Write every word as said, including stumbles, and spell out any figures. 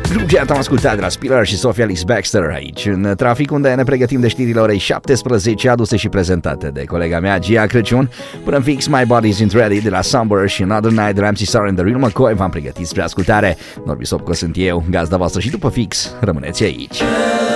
Grup am ascultat de la Spiller și Sophie Alice Baxter aici în trafic, unde ne pregătim de știrile orei șaptesprezece, aduse și prezentate de colega mea Gia Crăciun. Până în fix, My Body's Ain't Ready de la Somber și Another Night de la M C Star and the Real McCoy v-am pregătit spre ascultare. Norbi Sopco sunt eu, gazda voastră, și după fix rămâneți aici.